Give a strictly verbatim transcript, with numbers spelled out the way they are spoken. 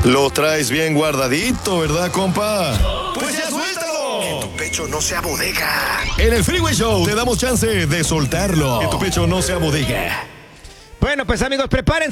Lo traes bien guardadito, ¿verdad, compa? ¡Pues ya suéltalo! Que tu pecho no sea bodega. En el Freeway Show te damos chance de soltarlo. Que tu pecho no sea bodega. Bueno, pues amigos, prepárense.